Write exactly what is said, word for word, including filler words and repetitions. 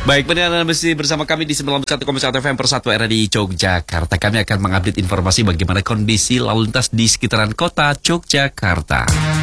Baik, pendengar Anda masih bersama kami di sembilan puluh satu koma satu F M Persatu R di Yogyakarta. Kami akan mengupdate informasi bagaimana kondisi lalu lintas di sekitaran kota Yogyakarta.